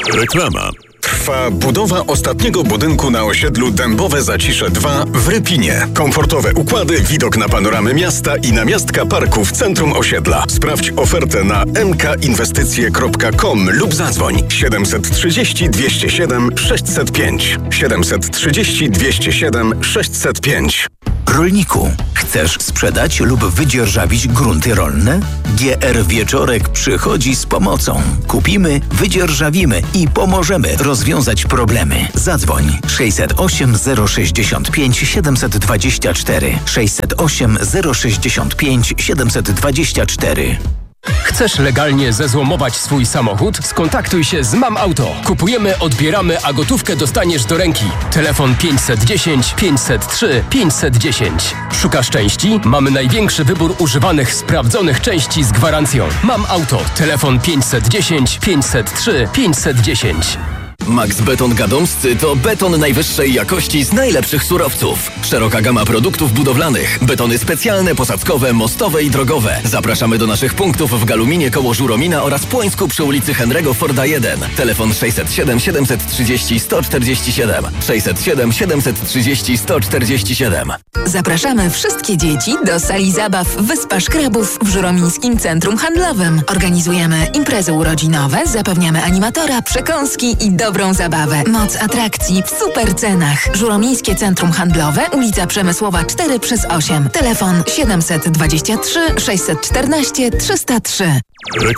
Reklama. Trwa budowa ostatniego budynku na osiedlu Dębowe Zacisze 2 w Rypinie. Komfortowe układy, widok na panoramy miasta i namiastka parku w centrum osiedla. Sprawdź ofertę na mkinwestycje.com lub zadzwoń 730 207 605. 730 207 605. Rolniku, chcesz sprzedać lub wydzierżawić grunty rolne? GR Wieczorek przychodzi z pomocą. Kupimy, wydzierżawimy i pomożemy rozwiązać problemy. Zadzwoń 608 065 724 608 065 724. Chcesz legalnie zezłomować swój samochód? Skontaktuj się z Mam Auto. Kupujemy, odbieramy, a gotówkę dostaniesz do ręki. Telefon 510 503 510. Szukasz części? Mamy największy wybór używanych, sprawdzonych części z gwarancją. Mam Auto. Telefon 510 503 510. Max Beton Gadomscy to beton najwyższej jakości z najlepszych surowców. Szeroka gama produktów budowlanych. Betony specjalne, posadzkowe, mostowe i drogowe. Zapraszamy do naszych punktów w Galuminie koło Żuromina oraz Płońsku przy ulicy Henry'ego Forda 1. Telefon 607 730 147. 607 730 147. Zapraszamy wszystkie dzieci do sali zabaw Wyspa Szkrabów w Żuromińskim Centrum Handlowym. Organizujemy imprezy urodzinowe, zapewniamy animatora, przekąski i dobrą zabawę. Moc atrakcji w super cenach. Żuromińskie Centrum Handlowe, ulica Przemysłowa 4/8. Telefon 723 614 303.